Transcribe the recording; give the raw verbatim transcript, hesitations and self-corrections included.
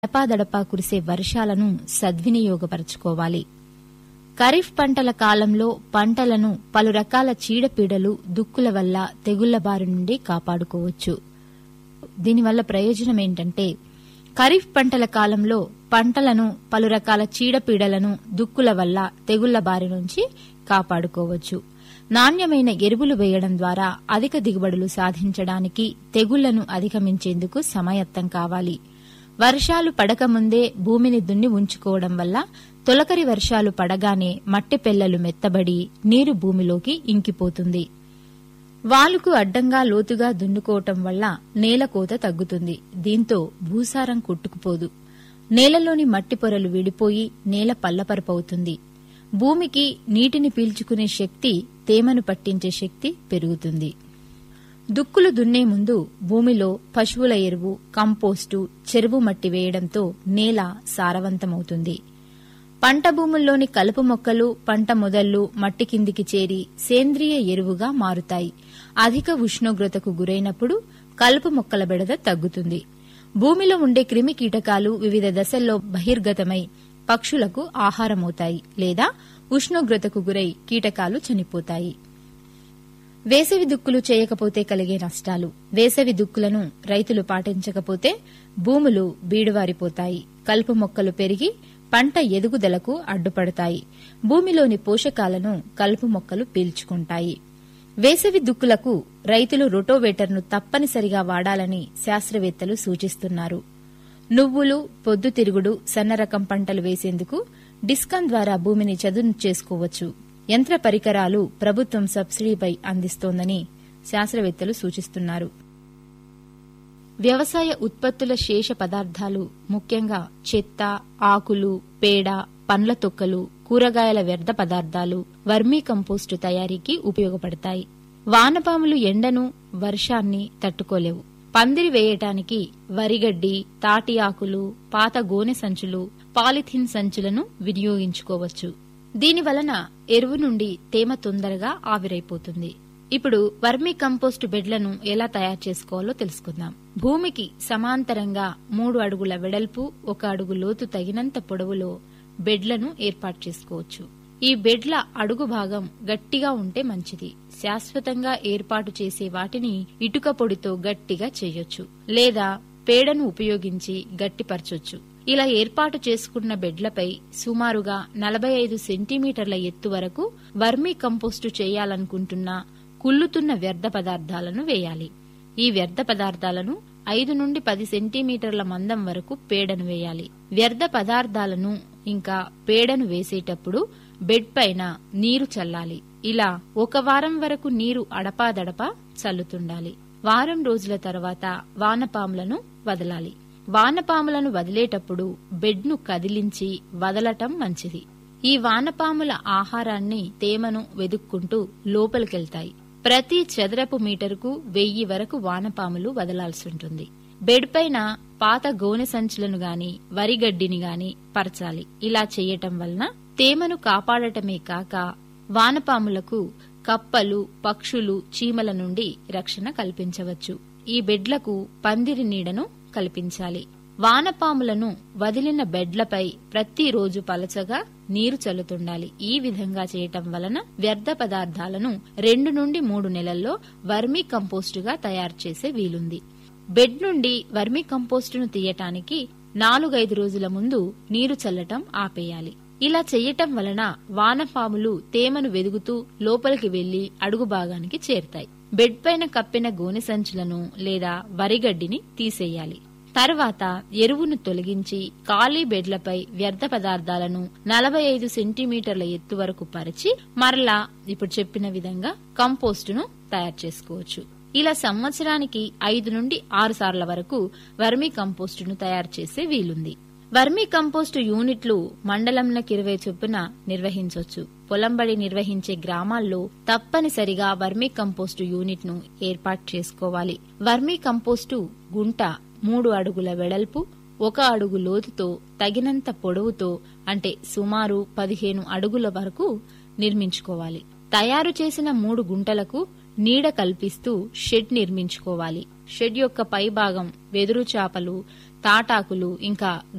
అడపాదడపా కురిసే వర్షాలను సద్వినియోగపరచుకోవాలి. ఖరీఫ్ పంటల కాలంలో పంటలను పలు రకాల చీడపీడలు, దుక్కుల వల్ల తెగుళ్ల బారి నుండి కాపాడుకోవచ్చు. దీనివల్ల ప్రయోజనం ఏంటంటే, ఖరీఫ్ పంటల కాలంలో పంటలను పలు రకాల చీడపీడలను, దుక్కుల వల్ల తెగుళ్ల బారి నుంచి కాపాడుకోవచ్చు. నాణ్యమైన ఎరువులు వేయడం ద్వారా అధిక దిగుబడులు సాధించడానికి, తెగుళ్లను అధిగమించేందుకు సమాయత్తం కావాలి. వర్షాలు పడకముందే భూమిని దున్ని ఉంచుకోవడం వల్ల తొలకరి వర్షాలు పడగానే మట్టి పెళ్లలు మెత్తబడి నీరు భూమిలోకి ఇంకిపోతుంది. వాలుకు అడ్డంగా లోతుగా దున్నుకోవటం వల్ల నేల కోత తగ్గుతుంది. దీంతో భూసారం కొట్టుకుపోదు. నేలలోని మట్టి పొరలు విడిపోయి నేల పల్లపరపవుతుంది. భూమికి నీటిని పీల్చుకునే శక్తి, తేమను పట్టించే శక్తి పెరుగుతుంది. దుక్కులు దున్నే ముందు భూమిలో పశువుల ఎరువు, కంపోస్టు, చెరువు మట్టి వేయడంతో నేల సారవంతమవుతుంది. పంట భూముల్లోని కలుపు మొక్కలు, పంట మొదళ్లు మట్టి కిందికి చేరి సేంద్రియ ఎరువుగా మారుతాయి. అధిక ఉష్ణోగ్రతకు గురైనప్పుడు కలుపు మొక్కల బెడద తగ్గుతుంది. భూమిలో ఉండే క్రిమి కీటకాలు వివిధ దశల్లో బహిర్గతమై పక్షులకు ఆహారమవుతాయి లేదా ఉష్ణోగ్రతకు గురై కీటకాలు చనిపోతాయి. వేసవి దుక్కులు చేయకపోతే కలిగే నష్టాలు. వేసవి దుక్కులను రైతులు పాటించకపోతే భూములు బీడువారిపోతాయి. కలుపు మొక్కలు పెరిగి పంట ఎదుగుదలకు అడ్డుపడతాయి. భూమిలోని పోషకాలను కలుపు మొక్కలు పీల్చుకుంటాయి. వేసవి దుక్కులకు రైతులు రొటోవేటర్ను తప్పనిసరిగా వాడాలని శాస్త్రవేత్తలు సూచిస్తున్నారు. నువ్వులు, పొద్దుతిరుగుడు, సన్నరకం పంటలు వేసేందుకు డిస్కం ద్వారా భూమిని చదును చేసుకోవచ్చు. యంత్ర పరికరాలు ప్రభుత్వం సబ్సిడీపై అందిస్తోందని శాస్త్రవేత్తలు సూచిస్తున్నారు. వ్యవసాయ ఉత్పత్తుల శేష పదార్థాలు, ముఖ్యంగా చెత్త, ఆకులు, పేడ, పండ్ల తొక్కలు, కూరగాయల వ్యర్థ పదార్థాలు వర్మీ కంపోస్టు తయారీకి ఉపయోగపడతాయి. వానపాములు ఎండను, వర్షాన్ని తట్టుకోలేవు. పందిరి వేయటానికి వరిగడ్డి, తాటి ఆకులు, పాత గోనె సంచులు, పాలిథిన్ సంచులను వినియోగించుకోవచ్చు. దీనివలన ఎరువు నుండి తేమ తొందరగా ఆవిరైపోతుంది. ఇప్పుడు వర్మీ కంపోస్టు బెడ్లను ఎలా తయారు చేసుకోవాలో తెలుసుకుందాం. భూమికి సమాంతరంగా మూడు అడుగుల వెడల్పు, ఒక అడుగు లోతు తగినంత పొడవులో బెడ్లను ఏర్పాటు చేసుకోవచ్చు. ఈ బెడ్ల అడుగు భాగం గట్టిగా ఉంటే మంచిది. శాశ్వతంగా ఏర్పాటు చేసే వాటిని ఇటుక పొడితో గట్టిగా చేయొచ్చు లేదా పేడను ఉపయోగించి గట్టిపరచొచ్చు. ఇలా ఏర్పాటు చేసుకున్న బెడ్లపై సుమారుగా నలభై ఐదు సెంటీమీటర్ల ఎత్తు వరకు వర్మీ కంపోస్టు చేయాలనుకుంటున్న కుళ్ళుతున్న వ్యర్థ పదార్థాలను వేయాలి. ఈ వ్యర్థ పదార్థాలను ఐదు నుండి పది సెంటీమీటర్ల మందం వరకు పేడను వేయాలి. వ్యర్థ పదార్థాలను ఇంకా పేడను వేసేటప్పుడు బెడ్ పైన నీరు చల్లాలి. ఇలా ఒక వారం వరకు నీరు అడపాదడపా చల్లుతుండాలి. వారం రోజుల తర్వాత వానపాములను వదలాలి. వానపాములను వదిలేటప్పుడు బెడ్ను కదిలించి వదలటం మంచిది. ఈ వానపాముల ఆహారాన్ని, తేమను వెదుక్కుంటూ లోపలికెళ్తాయి. ప్రతి చదరపు మీటరుకు వెయ్యి వరకు వానపాములు వదలాల్సుంటుంది. బెడ్ పైన పాత గోనె సంచులను గాని, వరిగడ్డిని గాని పరచాలి. ఇలా చేయటం వలన తేమను కాపాడటమే కాక వానపాములకు కప్పలు, పక్షులు, చీమల నుండి రక్షణ కల్పించవచ్చు. ఈ బెడ్లకు పందిరి నీడను కల్పించాలి. వానపాములను వదిలిన బెడ్లపై ప్రతిరోజు పలచగా నీరు చల్లుతుండాలి. ఈ విధంగా చేయటం వలన వ్యర్థ పదార్థాలను రెండు నుండి మూడు నెలల్లో వర్మీ కంపోస్టుగా తయారు చేసే వీలుంది. బెడ్ నుండి వర్మీ కంపోస్టును తీయటానికి నాలుగైదు రోజుల ముందు నీరు చల్లటం ఆపేయాలి. ఇలా చెయ్యటం వలన వానపాములు తేమను వెదుగుతూ లోపలికి వెళ్లి అడుగు భాగానికి చేరుతాయి. బెడ్ పైన కప్పిన గోనె సంచులను లేదా వరిగడ్డిని తీసేయాలి. తర్వాత ఎరువును తొలగించి ఖాళీ బెడ్లపై వ్యర్థ పదార్థాలను నలభై ఐదు సెంటీమీటర్ల ఎత్తు వరకు పరిచి మరలా ఇప్పుడు చెప్పిన విధంగా కంపోస్టును తయారు చేసుకోవచ్చు. ఇలా సంవత్సరానికి ఐదు నుండి ఆరు సార్ల వరకు వర్మీ కంపోస్టును తయారు చేసే వీలుంది. వర్మీ కంపోస్టు యూనిట్లు మండలంలోకి ఇరవై చొప్పున నిర్వహించవచ్చు. పొలంబడి నిర్వహించే గ్రామాల్లో తప్పనిసరిగా వర్మీ కంపోస్టు యూనిట్ ను ఏర్పాటు చేసుకోవాలి. వర్మీ కంపోస్టు గుంట మూడు అడుగుల వెడల్పు, ఒక అడుగు లోతుతో తగినంత పొడవుతో అంటే సుమారు పదిహేను అడుగుల వరకు నిర్మించుకోవాలి. తయారు చేసిన మూడు గుంటలకు నీడ కల్పిస్తూ షెడ్ నిర్మించుకోవాలి. షెడ్ యొక్క పై భాగం వెదురు చాపలు, తాటాకులు ఇంకా